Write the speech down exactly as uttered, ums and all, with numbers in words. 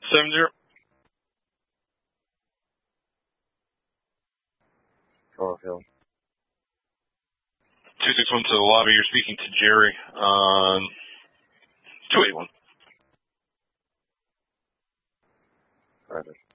Seven zero. Hello, Phil. Two six one to the lobby. You're speaking to Jerry on two eight one. Private.